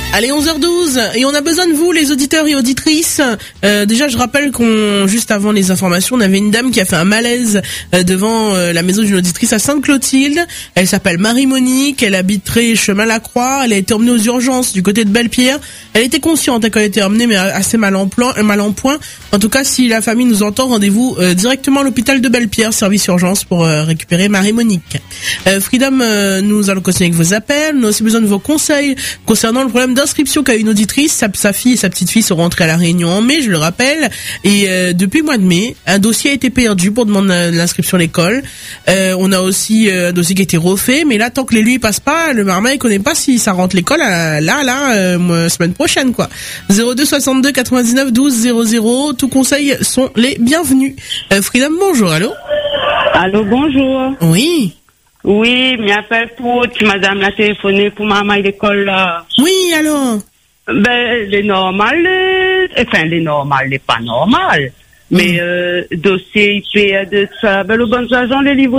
Allez, 11h12, et on a besoin de vous, les auditeurs et auditrices. Déjà, je rappelle juste avant les informations, on avait une dame qui a fait un malaise devant la maison d'une auditrice à Sainte-Clotilde. Elle s'appelle Marie-Monique, elle habiterait chemin Lacroix. Elle a été emmenée aux urgences du côté de Belle-Pierre. Elle était consciente quand elle était emmenée, mais assez mal en point. En tout cas, si la famille nous entend, rendez-vous directement à l'hôpital de Belle-Pierre, service urgence, pour récupérer Marie-Monique. Freedom, nous allons continuer avec vos appels. Nous avons aussi besoin de vos conseils concernant le problème d'inscription qu'a une auditrice. Sa fille et sa petite-fille sont rentrées à La Réunion en mai, je le rappelle, et depuis le mois de mai, un dossier a été perdu pour demander l'inscription à l'école. On a aussi un dossier qui a été refait, mais là, tant que l'élu passe pas, le marmaille connaît pas si ça rentre l'école semaine prochaine, quoi. 02 62 99 12 00, tous conseils sont les bienvenus. Freedom, bonjour, allô? Allô, bonjour. Oui. Oui, m'appelle pour madame l'a téléphoné pour maman à l'école là. Oui, alors? Ben, les normales, les pas normales. Mais, dossier IP de ça, ben, le bon agent les livre